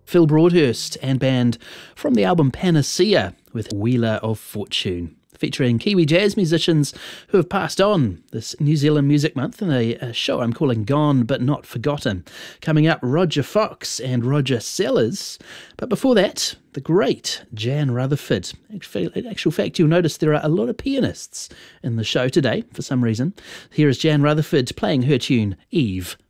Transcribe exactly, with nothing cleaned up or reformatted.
Phil Broadhurst and band from the album Panacea with Wheeler of Fortune, featuring Kiwi jazz musicians who have passed on this New Zealand Music Month in a, a show I'm calling Gone But Not Forgotten. Coming up, Roger Fox and Roger Sellers. But before that, the great Jan Rutherford. In actual fact, you'll notice there are a lot of pianists in the show today for some reason. Here is Jan Rutherford playing her tune, Eve.